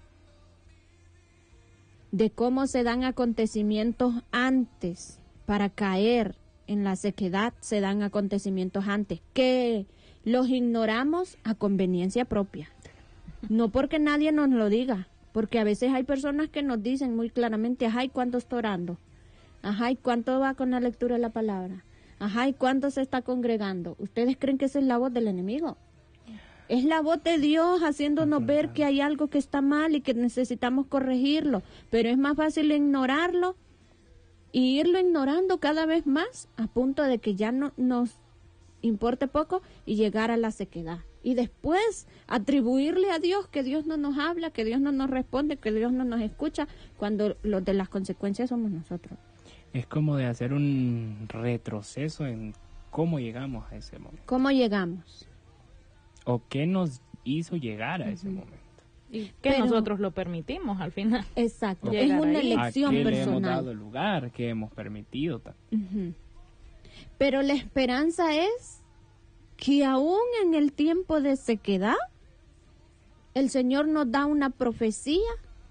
De cómo se dan acontecimientos antes para caer en la sequedad, se dan acontecimientos antes que los ignoramos a conveniencia propia. No porque nadie nos lo diga, porque a veces hay personas que nos dicen muy claramente, ajá, ¿y cuánto está orando? Ajá, ¿y cuánto va con la lectura de la palabra? Ajá, ¿y cuánto se está congregando? ¿Ustedes creen que esa es la voz del enemigo? Es la voz de Dios haciéndonos ver que hay algo que está mal y que necesitamos corregirlo. Pero es más fácil ignorarlo y irlo ignorando cada vez más a punto de que ya no nos importe poco y llegar a la sequedad. Y después atribuirle a Dios que Dios no nos habla, que Dios no nos responde, que Dios no nos escucha, cuando los de las consecuencias somos nosotros.
Es como de hacer un retroceso en cómo llegamos a ese momento.
¿Cómo llegamos?
O qué nos hizo llegar a ese
Ujú.
momento.
Y que
Pero-
nosotros lo permitimos al final.
Exacto,
Llegar
es una
ahí.
¿A
elección
qué le hemos
personal.
dado lugar? ¿Qué hemos permitido? ta-
Ujú. Pero la esperanza es que aún en el tiempo de sequedad, el Señor nos da una profecía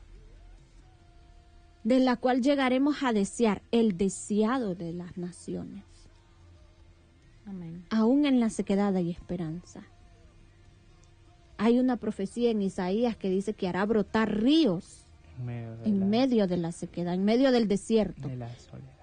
de la cual llegaremos a desear, el deseado de las naciones.
Amén.
Aún en la sequedad hay esperanza. Hay una profecía en Isaías que dice que hará brotar ríos
En medio de,
en
la,
medio de la sequedad, en medio del desierto.
de la soledad.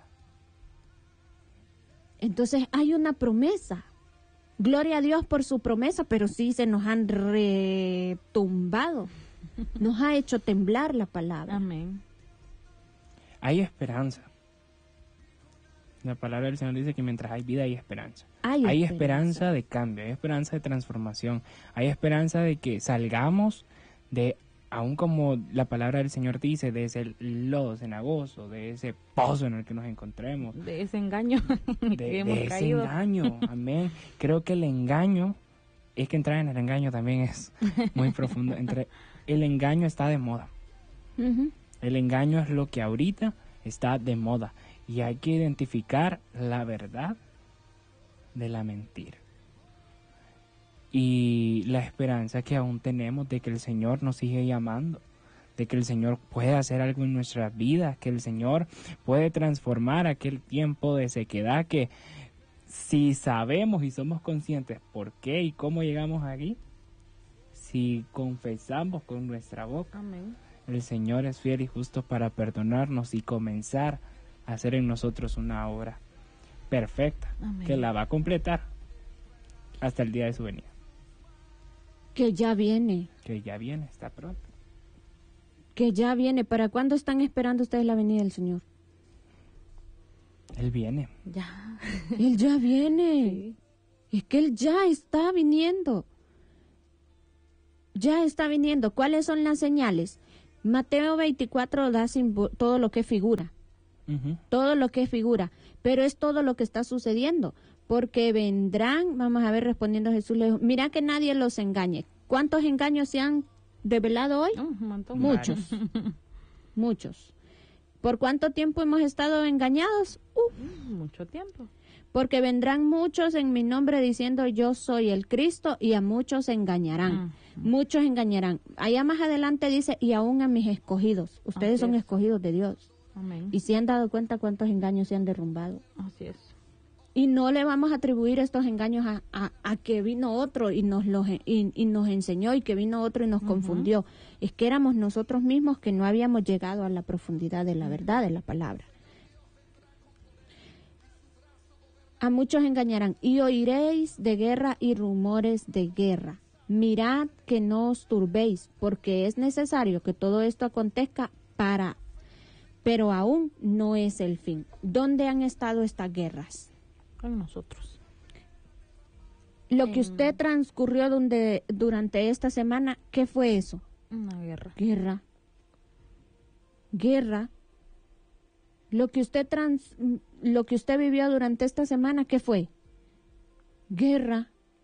Entonces hay una promesa. Gloria a Dios por su promesa, pero sí se nos han retumbado. Nos ha hecho temblar la palabra.
Amén.
Hay esperanza. La palabra del Señor dice que mientras hay vida hay esperanza.
Hay,
Hay
esperanza.
esperanza de cambio, hay esperanza de transformación, hay esperanza de que salgamos de, aún como la palabra del Señor dice, de ese lodo cenagoso, de ese pozo en el que nos encontremos,
De ese engaño en el
de,
que hemos
de ese
caído.
engaño, amén. Creo que el engaño, es que entrar en el engaño también es muy profundo. Entre, el engaño está de moda.
Ujú.
El engaño es lo que ahorita está de moda y hay que identificar la verdad de la mentira. Y la esperanza que aún tenemos de que el Señor nos sigue llamando, de que el Señor puede hacer algo en nuestras vidas, que el Señor puede transformar aquel tiempo de sequedad que si sabemos y somos conscientes por qué y cómo llegamos aquí, si confesamos con nuestra boca,
Amén.
el Señor es fiel y justo para perdonarnos y comenzar a hacer en nosotros una obra perfecta,
Amén.
que la va a completar hasta el día de su venida.
Que ya viene,
que ya viene, está pronto.
que ya viene. ¿Para cuándo están esperando ustedes la venida del Señor?
Él viene.
Ya.
Él ya viene. Es que Él ya está viniendo. Ya está viniendo. ¿Cuáles son las señales? Mateo veinticuatro da simbo- todo lo que figura.
Ujú.
Todo lo que figura. Pero es todo lo que está sucediendo. Porque vendrán, vamos a ver, respondiendo Jesús, le dijo, mira que nadie los engañe. ¿Cuántos engaños se han revelado hoy?
Oh, un montón.
Muchos. Muchos. ¿Por cuánto tiempo hemos estado engañados? Uf.
Mucho tiempo.
Porque vendrán muchos en mi nombre diciendo yo soy el Cristo y a muchos engañarán.
Ujú.
Muchos engañarán. Allá más adelante dice y aún a mis escogidos. Ustedes
Así
son
es.
escogidos de Dios.
Amén.
Y se han dado cuenta cuántos engaños se han derrumbado.
Así es.
Y no le vamos a atribuir estos engaños a, a- a que vino otro y nos, los, y, y nos enseñó y que vino otro y nos
Ujú.
confundió. Es que éramos nosotros mismos que no habíamos llegado a la profundidad de la verdad de la palabra. A muchos engañarán y oiréis de guerra y rumores de guerra. Mirad que no os turbéis, porque es necesario que todo esto acontezca para, pero aún no es el fin. ¿Dónde han estado estas guerras?
Con nosotros.
Lo que
En-
usted transcurrió donde, durante esta semana, ¿qué fue eso?
Una guerra.
Guerra. Guerra. Lo que usted trans, lo que usted vivió durante esta semana, ¿qué fue? Guerra.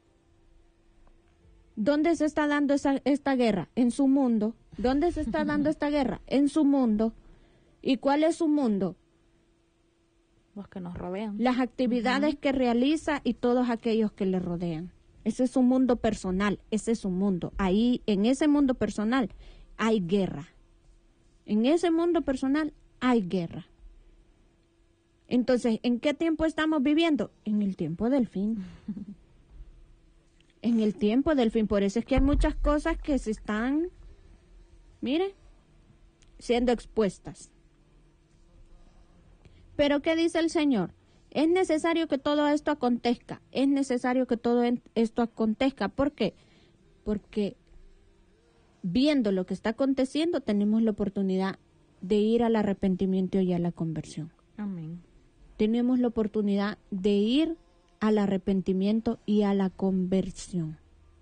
¿Dónde se está dando esa, esta guerra? En su mundo. ¿Dónde se está dando esta guerra? En su mundo. ¿Y cuál es su mundo?
Los que nos rodean.
Las actividades que realiza y todos aquellos que le rodean. Ese es su mundo personal, ese es su mundo. Ahí, en ese mundo personal, hay guerra. En ese mundo personal hay guerra. Entonces, ¿en qué tiempo estamos viviendo? En el tiempo del fin. En el tiempo del fin. Por eso es que hay muchas cosas que se están, mire, siendo expuestas. Pero ¿qué dice el Señor? Es necesario que todo esto acontezca. Es necesario que todo en- esto acontezca. ¿Por qué? Porque viendo lo que está aconteciendo, tenemos la oportunidad de ir al arrepentimiento y a la conversión.
Amén.
Tenemos la oportunidad de ir al arrepentimiento y a la conversión.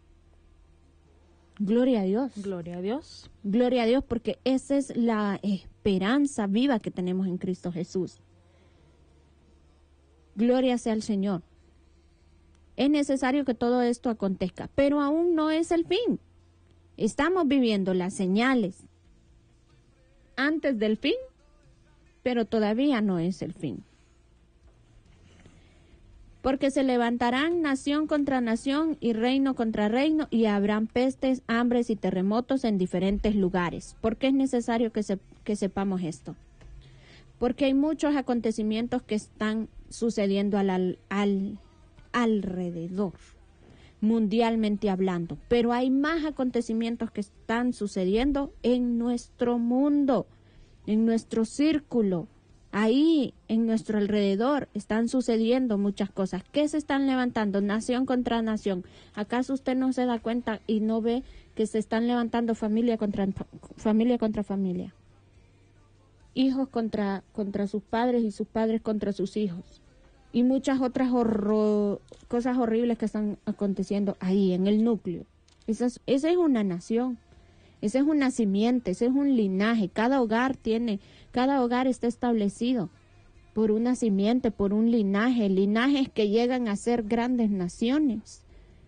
Gloria a Dios.
Gloria a Dios.
Gloria a Dios, porque esa es la esperanza viva que tenemos en Cristo Jesús. Gloria sea al Señor. Es necesario que todo esto acontezca, pero aún no es el fin. Estamos viviendo las señales antes del fin, pero todavía no es el fin. Porque se levantarán nación contra nación y reino contra reino y habrán pestes, hambres y terremotos en diferentes lugares. ¿Por qué es necesario que, se, que sepamos esto? Porque hay muchos acontecimientos que están sucediendo al, al, al alrededor, mundialmente hablando. Pero hay más acontecimientos que están sucediendo en nuestro mundo, en nuestro círculo. Ahí, en nuestro alrededor, están sucediendo muchas cosas. ¿Qué se están levantando? Nación contra nación. ¿Acaso usted no se da cuenta y no ve que se están levantando familia contra familia contra familia? Hijos contra, contra sus padres y sus padres contra sus hijos. Y muchas otras horror, cosas horribles que están aconteciendo ahí, en el núcleo. Esa es, esa es una nación. Ese es un nacimiento, ese es un linaje. Cada hogar tiene, cada hogar está establecido por un nacimiento, por un linaje, linajes que llegan a ser grandes naciones.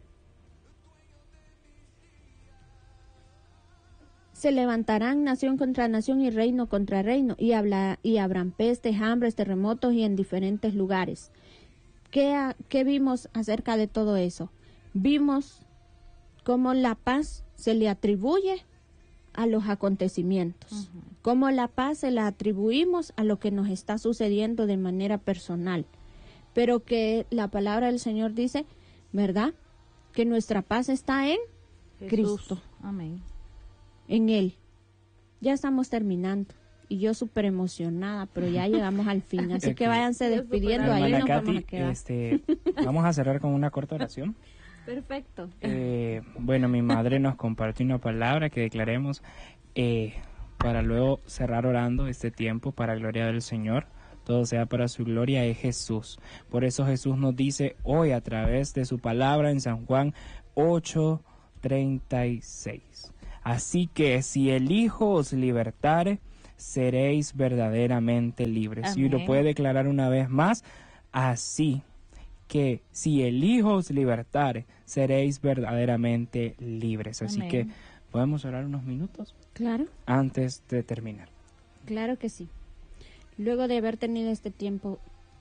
Se levantarán nación contra nación y reino contra reino, y, habla, y habrán pestes, hambres, terremotos y en diferentes lugares. ¿Qué, ¿Qué vimos acerca de todo eso? Vimos cómo la paz se le atribuye a los acontecimientos, uh-huh. Cómo la paz se la atribuimos a lo que nos está sucediendo de manera personal, pero que la palabra del Señor dice, ¿verdad? Que nuestra paz está en
Jesús.
Cristo.
Amén.
En Él. Ya estamos terminando y yo súper emocionada, pero ya llegamos al fin, así que váyanse despidiendo, ahí nos
Katy,
vamos a quedar.
Este, vamos a cerrar con una corta oración.
Perfecto.
Eh, bueno, mi madre nos compartió una palabra que declaremos eh, para luego cerrar orando este tiempo para gloria del Señor. Todo sea para su gloria, es Jesús. Por eso Jesús nos dice hoy a través de su palabra en San Juan ocho treinta y seis. Así que si el Hijo os libertare, seréis verdaderamente libres.
Amén.
Y lo puede declarar una vez más, así que si el Hijo os libertare, seréis verdaderamente libres. Así
Amén.
que podemos orar unos minutos
Claro,
antes de terminar.
claro que sí. Luego de haber tenido este tiempo,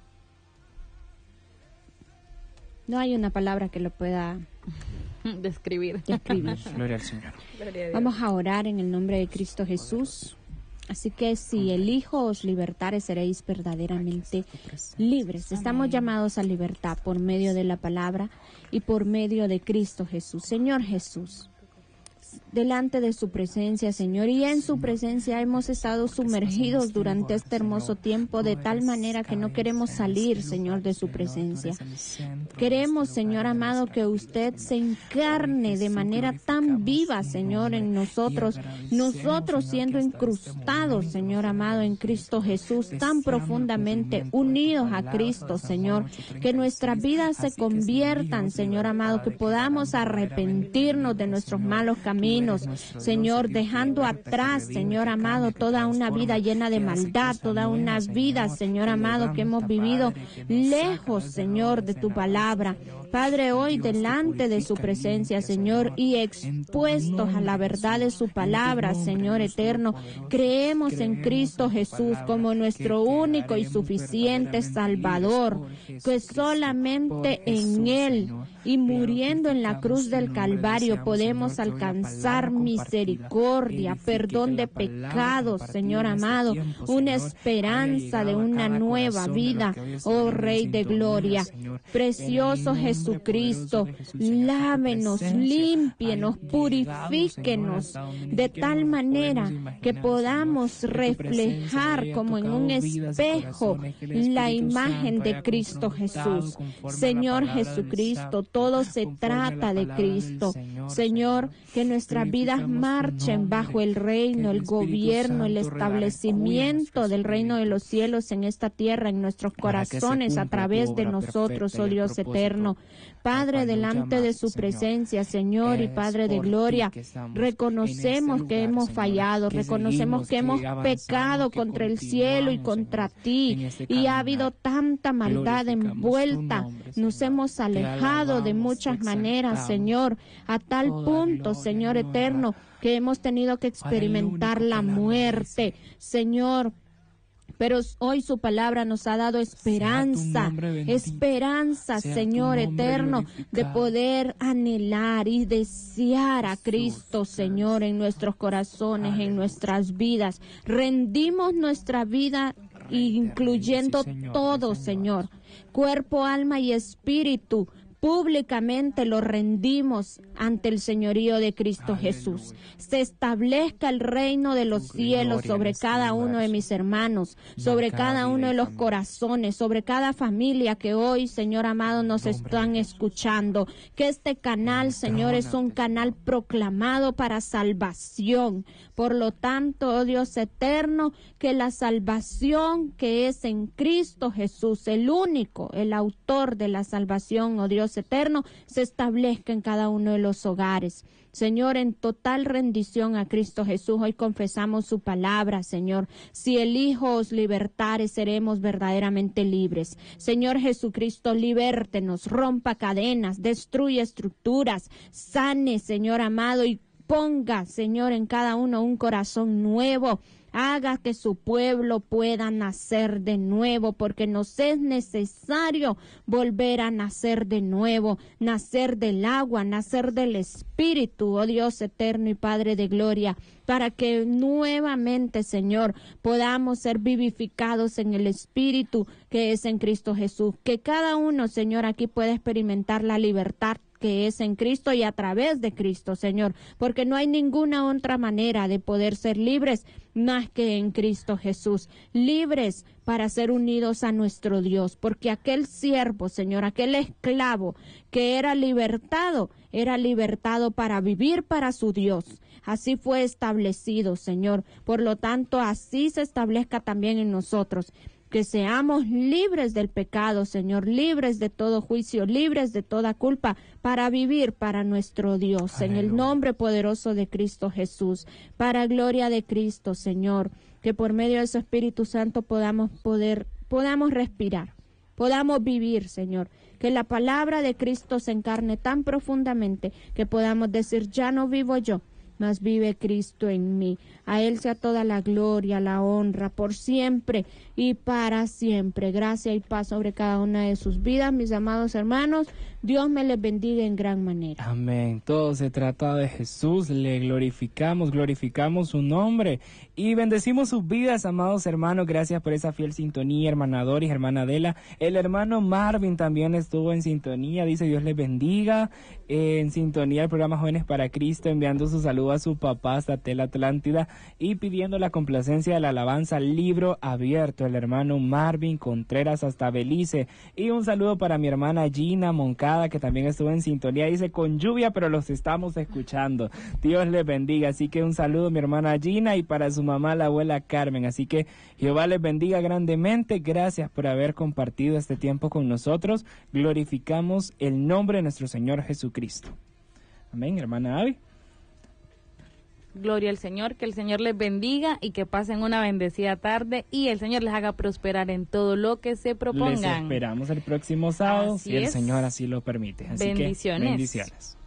no hay una palabra que lo pueda
Describir.
describir.
Gloria al Señor.
Vamos a orar en el nombre de Cristo Jesús. Así que si el Hijo os libertare, seréis verdaderamente libres. Estamos llamados a libertad por medio de la palabra y por medio de Cristo Jesús. Señor Jesús, delante de su presencia, Señor, y en su presencia hemos estado sumergidos durante este hermoso tiempo de tal manera que no queremos salir, Señor, de su presencia. Queremos, Señor amado, que usted se encarne de manera tan viva, Señor, en nosotros, nosotros siendo incrustados, Señor amado, en Cristo Jesús, tan profundamente unidos a Cristo, Señor, que nuestras vidas se conviertan, Señor amado, que podamos arrepentirnos de nuestros malos caminos, Señor, dejando atrás, Señor amado, toda una vida llena de maldad, toda una vida, Señor amado, que hemos vivido lejos, Señor, de tu palabra. Padre, hoy delante de su presencia, Señor, y expuestos a la verdad de su palabra, Señor eterno, creemos en Cristo Jesús como nuestro único y suficiente Salvador, que solamente en Él y muriendo en la cruz del Calvario podemos alcanzar misericordia, perdón de pecados, Señor amado, una esperanza de una nueva vida, oh Rey de Gloria. Precioso Jesucristo, lávenos, límpienos, purifíquenos de tal manera que podamos reflejar como en un espejo la imagen de Cristo Jesús. Señor Jesucristo, todo se trata de Cristo. Señor, que nuestras vidas marchen bajo el reino, el gobierno, el establecimiento del reino de los cielos en esta tierra, en nuestros corazones, a través de nosotros, oh Dios eterno. Padre, delante de su presencia, Señor y Padre de gloria, reconocemos que hemos fallado, reconocemos que hemos pecado contra el cielo y contra ti, y ha habido tanta maldad envuelta. Nos hemos alejado de muchas maneras, Señor, a tal punto, Señor eterno, que hemos tenido que experimentar la muerte, Señor. Pero hoy su palabra nos ha dado esperanza, esperanza, Señor eterno, de poder anhelar y desear a Cristo, Señor, en nuestros corazones, en nuestras vidas. Rendimos nuestra vida, incluyendo todo, Señor, cuerpo, alma y espíritu. Públicamente lo rendimos ante el señorío de Cristo Jesús. Se establezca el reino de los cielos sobre cada uno de mis hermanos, sobre cada uno de los corazones, sobre cada familia que hoy, Señor amado, nos están escuchando. Que este canal, Señor, es un canal proclamado para salvación. Por lo tanto, oh Dios eterno, que la salvación que es en Cristo Jesús, el único, el autor de la salvación, oh Dios eterno, se establezca en cada uno de los hogares. Señor, en total rendición a Cristo Jesús, hoy confesamos su palabra, Señor. Si el Hijo os libertare, seremos verdaderamente libres. Señor Jesucristo, libértenos, rompa cadenas, destruye estructuras, sane, Señor amado, y ponga, Señor, en cada uno un corazón nuevo. Haga que su pueblo pueda nacer de nuevo, porque nos es necesario volver a nacer de nuevo, nacer del agua, nacer del Espíritu, oh Dios eterno y Padre de gloria, para que nuevamente, Señor, podamos ser vivificados en el Espíritu que es en Cristo Jesús. Que cada uno, Señor, aquí pueda experimentar la libertad que es en Cristo y a través de Cristo, Señor, porque no hay ninguna otra manera de poder ser libres más que en Cristo Jesús, libres para ser unidos a nuestro Dios, porque aquel siervo, Señor, aquel esclavo que era libertado, era libertado para vivir para su Dios. Así fue establecido, Señor. Por lo tanto, así se establezca también en nosotros, que seamos libres del pecado, Señor, libres de todo juicio, libres de toda culpa, para vivir para nuestro Dios. Aleluya. En el nombre poderoso de Cristo Jesús, para gloria de Cristo, Señor, que por medio de su Espíritu Santo podamos poder, podamos respirar, podamos vivir, Señor, que la palabra de Cristo se encarne tan profundamente que podamos decir, ya no vivo yo, mas vive Cristo en mí. A Él sea toda la gloria, la honra, por siempre y para siempre. Gracia y paz sobre cada una de sus vidas, mis amados hermanos. Dios me les bendiga en gran manera.
Amén. Todo se trata de Jesús. Le glorificamos, glorificamos su nombre y bendecimos sus vidas, amados hermanos. Gracias por esa fiel sintonía, hermana Doris, hermana Adela. El hermano Marvin también estuvo en sintonía. Dice, Dios les bendiga. Eh, en sintonía el programa Jóvenes para Cristo, enviando su saludo a su papá hasta Tela Atlántida y pidiendo la complacencia de la alabanza Libro Abierto, el hermano Marvin Contreras hasta Belice. Y un saludo para mi hermana Gina Moncada, que también estuvo en sintonía. Dice, con lluvia, pero los estamos escuchando. Dios les bendiga. Así que un saludo a mi hermana Gina y para su mamá, la abuela Carmen. Así que Jehová les bendiga grandemente. Gracias por haber compartido este tiempo con nosotros. Glorificamos el nombre de nuestro Señor Jesucristo. Amén, hermana Abby.
Gloria al Señor, que el Señor les bendiga y que pasen una bendecida tarde y el Señor les haga prosperar en todo lo que se propongan.
Les esperamos el próximo sábado,
Así
si el
es.
Señor así lo permite. Así
Bendiciones.
que bendiciones.